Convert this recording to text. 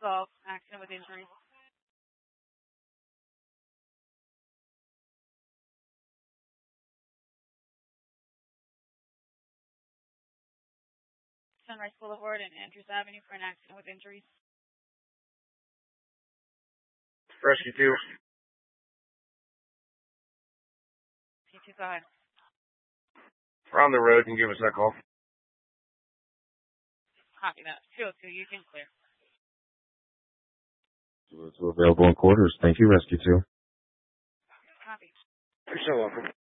12, accident with injuries. Sunrise Boulevard and Andrews Avenue for an accident with injuries. Rescue 2. P2, go ahead. We're on the road and give us that call. Copy that. 202, you can clear. 202 available in quarters. Thank you, Rescue 2. Copy. You're so welcome.